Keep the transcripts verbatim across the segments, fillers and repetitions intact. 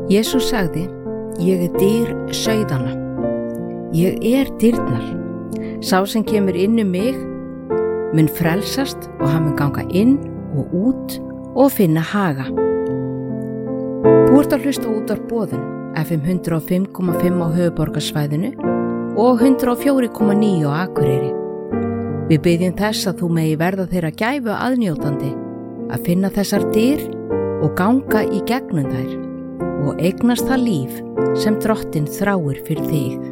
Jesús sagði, ég er dyr sauðanna. Ég er dyrnar. Sá sem kemur inn um mig mun frelsast og hann mun ganga inn og út og finna haga. Þú ert að hlusta út á boðun F M hundrað og fimm komma fimm á höfuðborgarsvæðinu og hundrað og fjögur komma níu á Akureyri. Við biðjum þess að þú megi verða þeirra gæfu aðnjótandi að finna þessar dyr og ganga í gegnum þær og eignast það líf sem Drottinn þráir fyrir þig.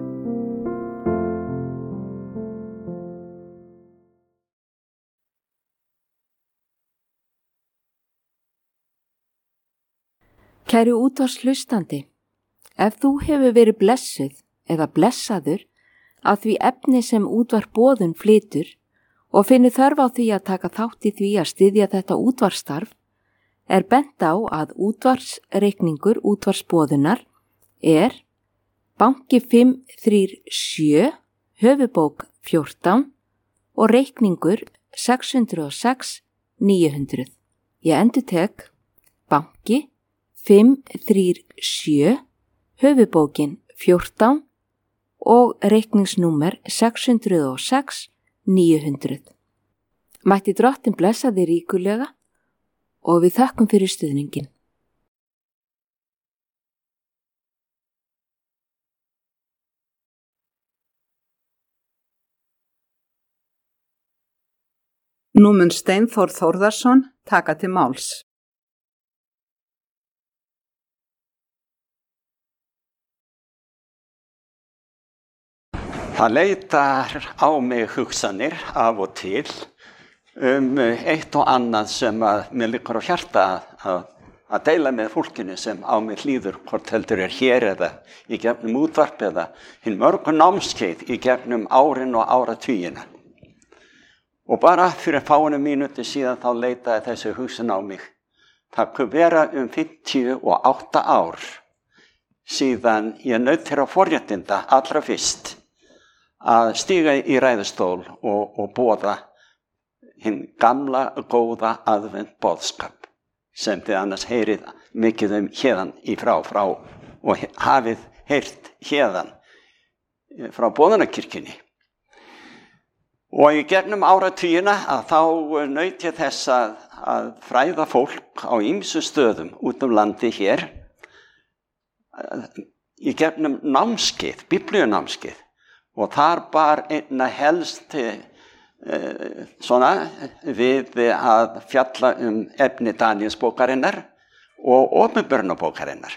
Kæri útvarpshlustandi, ef þú hefur verið blessuð eða blessaður af því efni sem útvarp boðun flytur og finnur þörf á því að taka þátt í því að styðja þetta útvarpsstarf, er bent á að útvarpsreikningur útvarpsboðunar er banki fimm þrjú sjö, höfuðbók fjórtán og reikningur sex hundruð og sex níu hundruð. Ég endurtek banki fimm þrjú sjö, höfuðbókin fjórtán og reikningsnúmer sex hundruð og sex níu hundruð. Mætti Drottinn blessa þig ríkulega og við þökkum fyrir stuðningin. Nú mun Steinþór Þórðarson taka til máls. Það leitar á mig hugsanir af og til um eitt og annað sem að mér liggur á hjarta að, að deila með fólkinu sem á mig hlýður, hvort heldur er hér eða í gegnum útvarp eða hinn mörgu námskeið í gegnum árin og áratugina. Og bara fyrir fáeinum mínútur síðan þá leitaði þessi hugsun á mig. Það kunne vera um fimmtíu og átta ár síðan ég naut þeirra forréttinda allra fyrst að stíga í ræðustól og, og boða hinn gamla góða aðvent boðskap sem þið annars heyrið mikið um héðan í frá frá og hafið heyrt héðan frá boðunarkirkjunni. Og í gegnum áratugina að þá naut ég þess að, að fræða fólk á ýmsum stöðum út um landi hér í gegnum námskeið, biblíunámskeið. Og þar bar einna helst eh, svona við að fjalla um efni Daníelsbókarinnar og Opinberunarbókarinnar.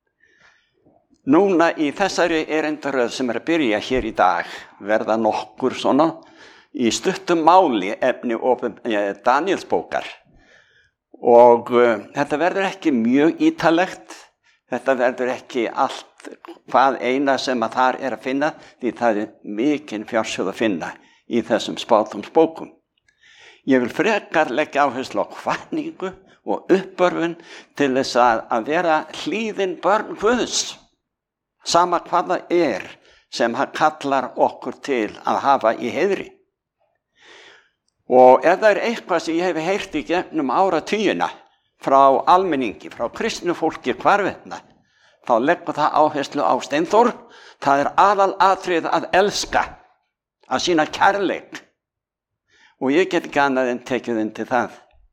Núna í þessari erindaröð sem er að byrja hér í dag verða nokkur svona í stuttum máli efni eh, Daníelsbókar. Og eh, þetta verður ekki mjög ítarlegt, þetta verður ekki allt hvað eina sem að þar er að finna, því það er mikinn fjársjóð að finna í þessum spádómsbókum. Ég vil frekar leggja áherslu á hvatningu og uppörfun til þess að, að vera hlýðin börn Guðs, sama hvað það er sem hann kallar okkur til að hafa í heiðri. Og ef það er eitthvað sem ég hef heyrt í gegnum áratugina frá almenningi, frá kristnu fólki hvarvetna, þá leggur það áherslu á Steinþór. Það er aðalatrið að elska, að sýna kærleik. Og ég get ekki annað en tekið undir það.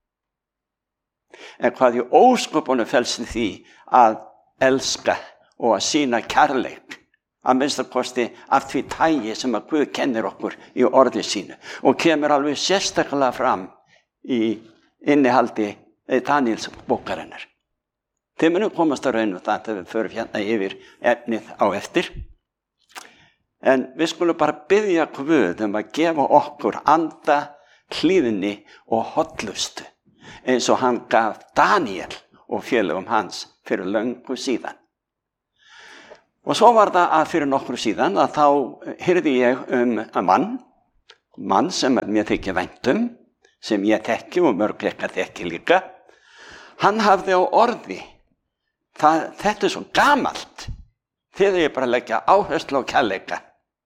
En hvað í ósköpunum felst í því að elska og að sýna kærleik, að minnsta kosti af því tagi sem að Guð kennir okkur í orði sínu og kemur alveg sérstaklega fram í innihaldi Daníelsbókarinnar. Þið munum komast að raun og það þegar við förum hérna yfir efnið á eftir. En við skulum bara biðja Guð um að gefa okkur anda, hlýðni og hollustu eins og hann gaf Daníel og félögum hans fyrir löngu síðan. Og svo var það að fyrir nokkru síðan að þá heyrði ég um að mann, mann sem mér þykir vænt um, sem ég þekki og mörg ykkar þekki líka. Hann hafði á orði, það, þetta er svo gamalt, þegar ég bara leggja áherslu á kærleika.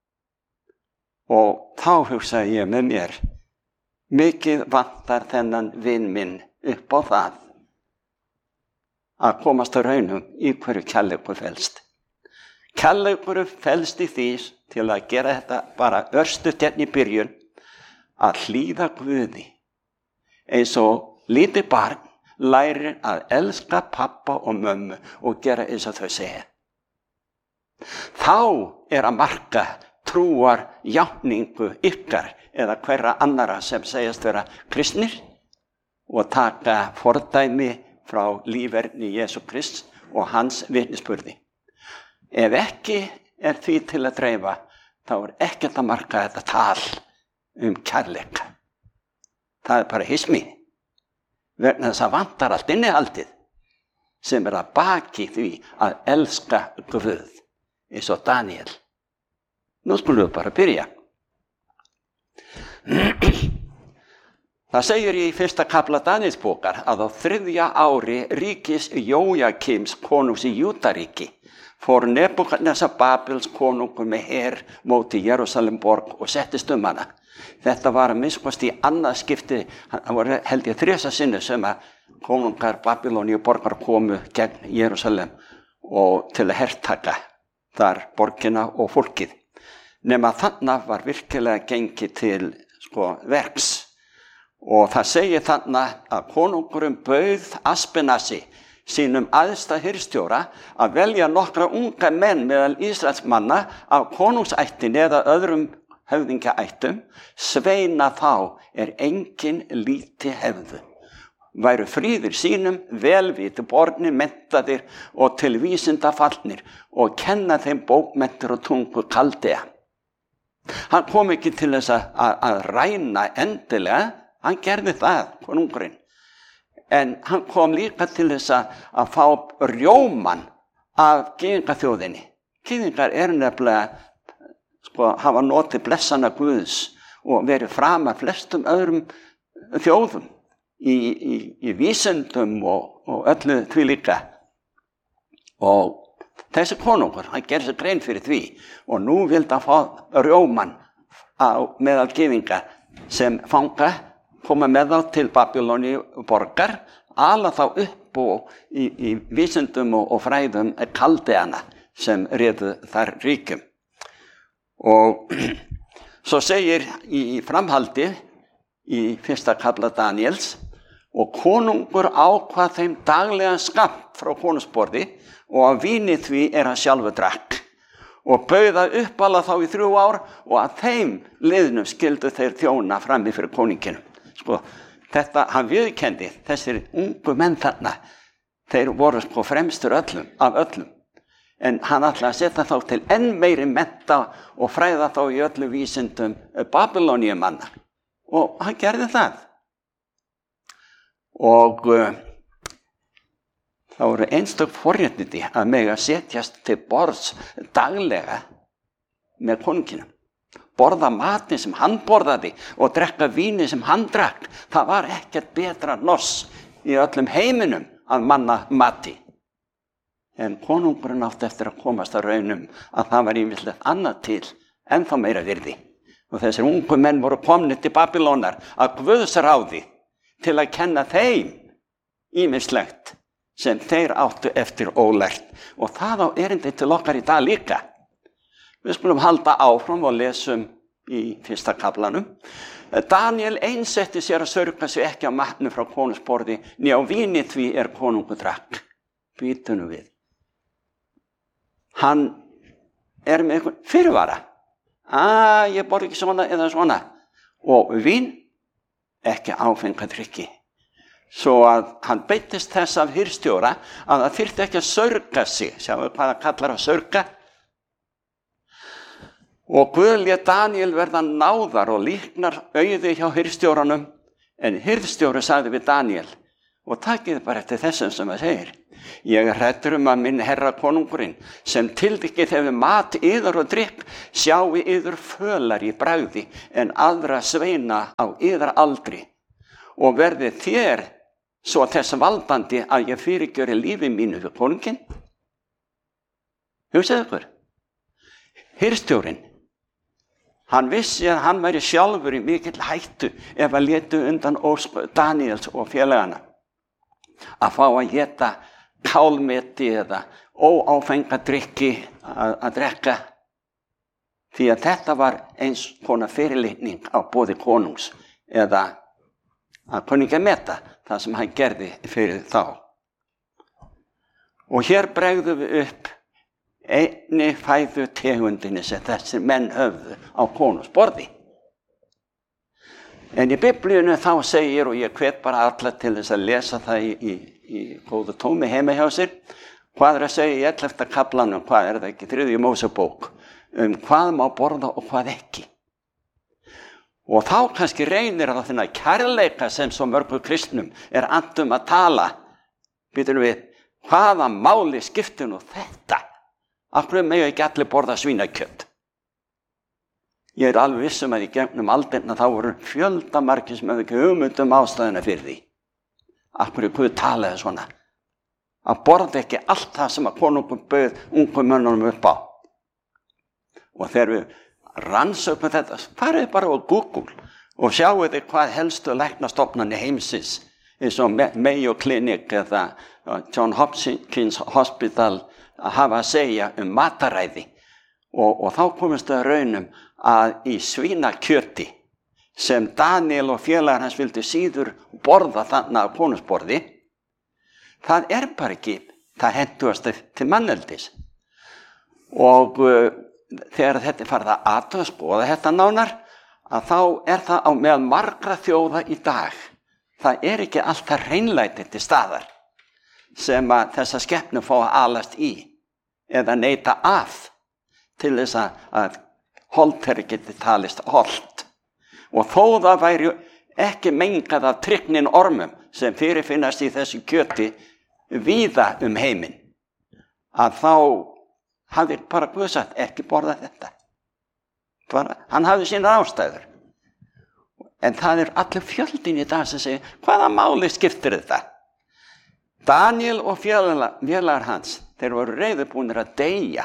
Og þá hugsaði ég með mér, mikið vantar þennan vin minn upp á það, að komast að raunum í hverju kærleikur felst. Kærleikur felst í því til að gera þetta bara örstutt hérna í byrjun, að hlýða Guði eins og lítið barn lærir að elska pappa og mömmu og gera eins og þau segja. Þá er að marka trúar játningu ykkar eða hverra annara sem segjast vera kristnir og taka fordæmi frá lífverðni Jesú Krist og hans vitnisburði. Ef ekki er því til að dreifa, þá er ekkert að marka þetta tal um kærleika. Það er bara hismi. Vegna þess að vantar allt innihaldið sem er að baki því að elska Guð, eins og Daniel. Nú skulum við bara byrja. Það segir í fyrsta kafla Danielsbókar að á þriðja ári ríkis Jójakims konungs í Júdaríki fór Nebúkadnesar Babels konungur með her móti Jerúsalemborg og settist um hana. Þetta var að minnst í annað skipti, það var held ég þresa sinni sem að konungar Babylóníu borgar komu gegn Jerúsalem og til að hertaka þar borgina og fólkið. Nema þannig var virkilega gengið til sko, verks. Og það segir þannig að konungurinn bauð Aspenasi, sínum æðsta hirðstjóra, að velja nokkra unga menn meðal Ísraelsmanna af konungsættinni eða öðrum höfðingjaættum, sveina þá er engin líti hefðu. Væru fríðir sínum, velviti bornir, menntaðir og til vísinda fallnir og kenna þeim bókmenntir og tungu Kaldea. Hann kom ekki til þess að, að, að ræna endilega, hann gerði það, konungurinn. En hann kom líka til þess að, að fá rjóman af gyðingaþjóðinni. Gyðingar er nefnilega, sko, hafa notið blessana Guðs og verið fram að flestum öðrum þjóðum í, í, í vísindum og, og öllu því líka. Og þessi konungur, hann gerði sér grein fyrir því og nú vildi hann fá rjóman á meðal gyðinga sem fanga, koma með þá til Babylóníu borgar, ala þá upp og í, í vísindum og, og fræðum Kaldeana sem réðu þar ríkjum. Og svo segir í framhaldi í fyrsta kafla Daniels, og konungur ákvað þeim daglegan skammt frá konungsborði og af víni því er hann sjálfur drakk og bauða uppala þá í þrjú ár og að þeim liðnum skildu þeir þjóna frammi fyrir konunginum. Sko, þetta, hann viðurkenndi, þessir ungu menn þarna, þeir voru sko fremstur öllum, af öllum. En hann ætlaði að setja þá til enn meiri mennta og fræða þá í öllu vísindum Babylóníumanna. Og hann gerði það. Og uh, þá voru einstök forréttindi að mega setjast til borðs daglega með konunginum. Borða matinn sem hann borðaði og drekka víni sem hann drakk. Það var ekkert betra noss í öllum heiminum að manna mati. En konungurinn átti eftir að komast að raunum að það var ýmislegt annað til en þá meira virði. Og þessir ungu menn voru komnir til Babylónar að Guðs ráði til að kenna þeim ýmislegt sem þeir áttu eftir ólært. Og það á erindi til okkar í dag líka. Við skulum halda áfram og lesum í fyrsta kaflanum. Daniel einsetti sér að sörga sig ekki á matnum frá konungsborði, né á víni því er konungur drakk. Býtu nú við. Hann er með einhvern fyrirvara. Ah, ég borði ekki svona eða svona. Og vín, ekki áfenga drykki. Svo að hann beittist þess af hirðstjóra að það þyrfti ekki að sörga sig. Sjáu hvað það kallar að sörga. Og Guð lét Daniel verða náðar og líknar auði hjá hirðstjóranum, en hirðstjóri sagði við Daniel, og takið bara eftir þessum sem það segir, ég er hræddur um að minn herra konungurinn, sem tildykið hefur mat yður og drykk, sjái yður fölar í bragði, en aðra sveina á yðar aldri, og verði þér svo þess valdandi að ég fyrirgjöri lífi mínu við konunginn. Hugsaðu ykkur, hirðstjórinn, hann vissi að hann væri sjálfur í mikill hættu ef að létu undan ósk Daniels og félagana að fá að éta kálmeti eða óáfenga drykki að, að drekka. Því að þetta var eins konar fyrirlitning á boði konungs eða að kunni ekki að meta það sem hann gerði fyrir þá. Og hér bregðum við upp einni fæðu tegundinni sem þessir menn höfðu á konungsborði. En í Biblíunni þá segir, og ég hvet bara alla til þess að lesa það í, í, í góðu tómi heima hjá sér, hvað er að segja í ellefta kaflanum, hvað er það ekki, þriðju Mósebók, um hvað má borða og hvað ekki. Og þá kannski reynir það þennan kærleika sem svo mörgu kristnum er andum að tala, býtum við, hvaða máli skiptir nú þetta? Af hverju mega ekki allir borða svínakjöt? Ég er alveg vissum að í gegnum aldirna þá voru fjöldamargir sem hefði ekki hugmynd um ástæðuna fyrir því. Af hverju Guð talaði svona? Að borða ekki allt það sem að konungur bauð ungum mönnunum upp á. Og þegar við rannsökum þetta, farið bara á Google og sjáu þið hvað helstu læknastofnanir heimsins, eins og Mayo Clinic eða John Hopkins Hospital hafa að segja um mataræði. Og, og þá komist það raunum að í svínakjöti sem Daniel og félagar hans vildi síður borða þarna á konungsborði, það er bara ekki það hentugasta til manneldis. Og uh, þegar þetta er farið að athuga og skoða þetta nánar, að þá er það á meðal margra þjóða í dag. Það er ekki alltaf hreinlæti til staðar sem að þessa skepnu fá að alast í eða neita af til þess að holteri geti talist holt. Og þó það væri ekki mengað af tryggnin ormum sem fyrirfinnast í þessu kjöti víða um heiminn, að þá hafði bara Guð sagt ekki borða þetta. Bara, hann hafði sínar ástæður. En það er allir fjöldin í dag sem segir, hvaða máli skiptir þetta? Daniel og félagar hans, þeir voru reiðubúnir að deyja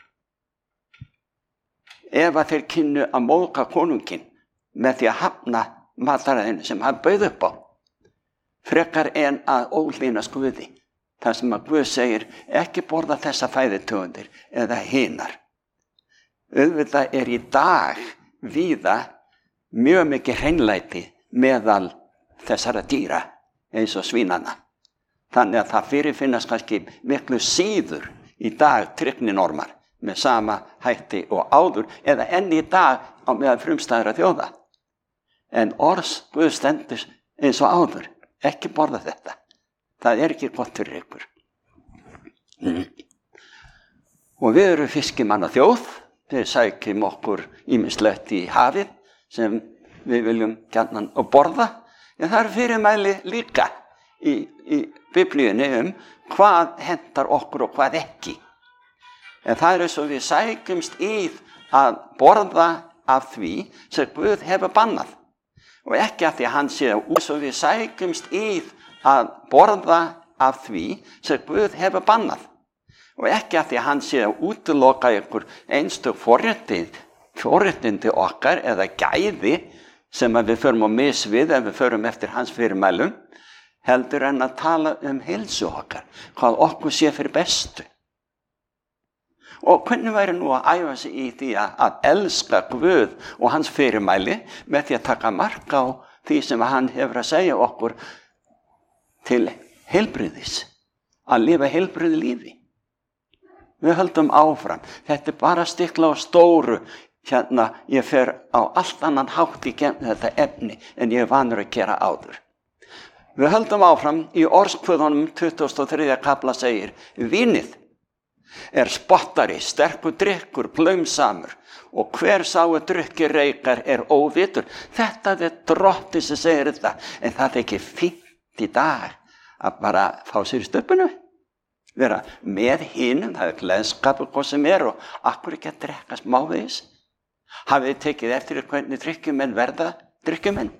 ef að þeir kynnu að móðga konunginn með því að hafna mataræðinu sem hann bauð upp á, frekar en að ólínast Guði. Það sem að Guð segir, ekki borða þessa fæðutegundir eða hinar. Auðvitað er í dag víða mjög mikið hreinlæti meðal þessara dýra eins og svínana. Þannig að það fyrirfinnast kannski miklu síður í dag tryggninormar með sama hætti og áður eða enn í dag á meðal frumstæðra þjóða. En orðs Guð stendur eins og áður, ekki borða þetta. Það er ekki gott fyrir ykkur. Mm. Og við erum fiskimanna þjóð, við sækjum okkur ýmislegt í hafið sem við viljum gjarnan að borða. En það er fyrirmæli líka í, í Biblíunni um hvað hentar okkur og hvað ekki. En það er eins og við sækjumst í að borða af því sem Guð hefur bannað. Og ekki af því að hann sé út, svo við sækjumst í að borða af því sem Guð hefur bannað. Og ekki af því að hann sé að útiloka ykkur einstök forréttindi okkar eða gæði sem að við förum á mis við ef við förum eftir hans fyrirmælum, heldur en að tala um heilsu okkar, hvað okkur sé fyrir bestu. Og hvernig væri nú að æfa sig í því að, að elska Guð og hans fyrirmæli með því að taka mark á því sem hann hefur að segja okkur til heilbrigðis, að lifa heilbrigði lífi. Við höldum áfram. Þetta er bara stikla á stóru. Hérna, ég fer á allt annan hátt í gegnum þetta efni en ég er vanur að gera áður. Við höldum áfram í orðskvöðunum tuttugasta og þriðja kafla segir, vínið er spottari, sterkur drykkur, plaumsamur og hver sáu drykki reykar er óvitur. Þetta er drottinn sem segir þetta, en það er ekki fínt í dag að bara fá sér í stöpunu, vera með hinum, það er gleðskapur hvað sem er og akkur ekki að drekka smávegis. Hafið þið tekið eftir hvernig drykkjumenn verða drykkjumenn?